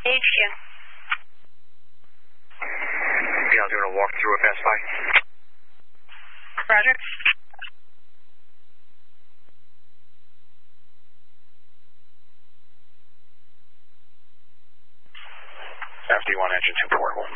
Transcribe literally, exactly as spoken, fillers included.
H Q. Yeah, doing a walk through a Best Buy. Roger. F D one engine two portable.